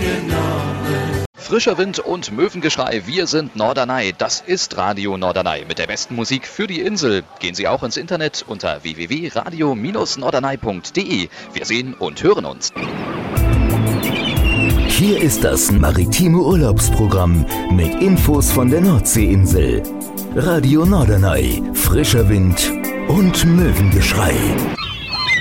Frischer Wind und Möwengeschrei, wir sind Norderney. Das ist Radio Norderney mit der besten Musik für die Insel. Gehen Sie auch ins Internet unter www.radio-norderney.de. Wir sehen und hören uns. Hier ist das maritime Urlaubsprogramm mit Infos von der Nordseeinsel. Radio Norderney, frischer Wind und Möwengeschrei.